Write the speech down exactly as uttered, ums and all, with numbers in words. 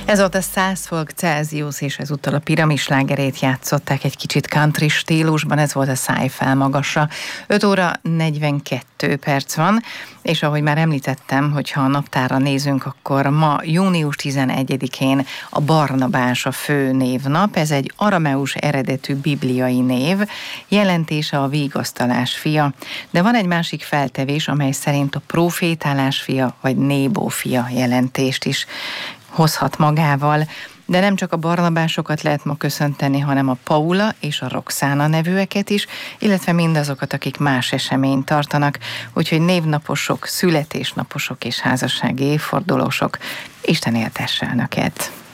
Ez volt a száz fok Celsius, és ezúttal a Piramis slágerét játszották egy kicsit country stílusban, ez volt a Száj fel magasra. öt óra negyvenkét perc van, és ahogy már említettem, hogyha a naptárra nézünk, akkor ma június tizenegyedikén a Barnabás a fő névnap. Ez egy arameus eredetű bibliai név, jelentése a vigasztalás fia, de van egy másik feltevés, amely szerint a profétálás fia, vagy Nébó fia jelentést is hozhat magával, de nem csak a Barnabásokat lehet ma köszönteni, hanem a Paula és a Roxana nevűeket is, illetve mindazokat, akik más eseményt tartanak, úgyhogy névnaposok, születésnaposok és házassági évfordulósok, Isten éltesse Önöket!